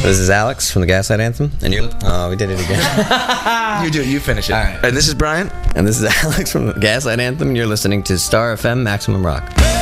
This is Alex from the Gaslight Anthem, and you're... Oh, we did it again. You do it. You finish it. All right. And this is Brian. And this is Alex from the Gaslight Anthem, and you're listening to Star FM Maximum Rock.